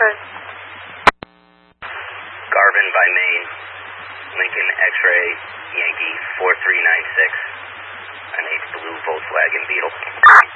Hartford. Garvin by Maine. Lincoln X-ray Yankee 4396. An 8 blue Volkswagen Beetle.